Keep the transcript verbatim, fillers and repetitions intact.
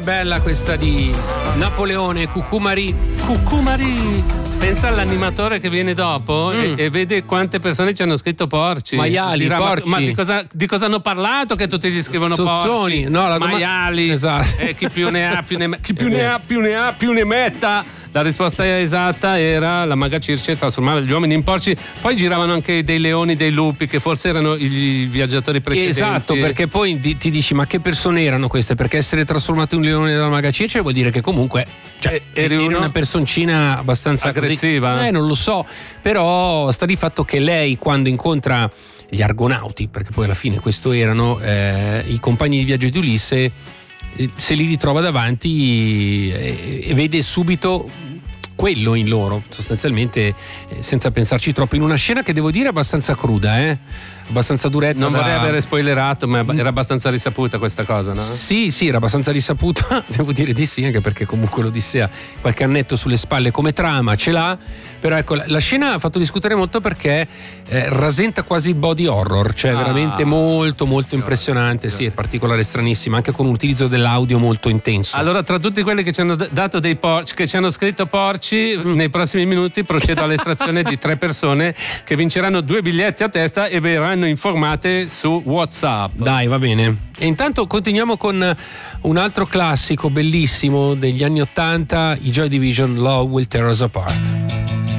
bella questa di Napoleone, Cucumari. Cucumari. Pensa all'animatore che viene dopo Mm. e, e vede quante persone ci hanno scritto porci. Maiali, Dirà, porci. Ma, ma di, cosa, di cosa hanno parlato che tutti gli scrivono Sozzoni. porci? No, la doma- Maiali. Esatto. Eh, chi più ne ha più ne, chi più ne ha più ne ha più ne metta. La risposta esatta era la maga Circe trasformava gli uomini in porci. Poi giravano anche dei leoni, dei lupi, che forse erano i viaggiatori precedenti. Esatto, perché poi di- ti dici ma che persone erano queste? Perché essere trasformato in un leone dalla maga Circe vuol dire che comunque cioè, Eh, eri eri uno una personcina abbastanza così- aggressiva? Eh, non lo so, però sta di fatto che lei quando incontra gli Argonauti, perché poi alla fine questo erano eh, i compagni di viaggio di Ulisse, eh, se li ritrova davanti e, e vede subito quello in loro, sostanzialmente, eh, senza pensarci troppo, in una scena che devo dire abbastanza cruda, eh? abbastanza duretta. Non da... vorrei avere spoilerato, ma era abbastanza risaputa questa cosa, no? Sì, sì, era abbastanza risaputa, devo dire di sì, anche perché comunque l'Odissea qualche annetto sulle spalle come trama ce l'ha, però ecco, la, la scena ha fatto discutere molto perché eh, rasenta quasi body horror, cioè Ah, veramente molto molto impressionante, sì, è particolare, stranissima, anche con un utilizzo dell'audio molto intenso. Allora, tra tutti quelli che ci hanno d- dato dei porci, che ci hanno scritto porci, nei prossimi minuti procedo all'estrazione di tre persone che vinceranno due biglietti a testa e verranno informate su WhatsApp. Dai, va bene. E intanto continuiamo con un altro classico bellissimo degli anni ottanta, i Joy Division, Love Will Tear Us Apart.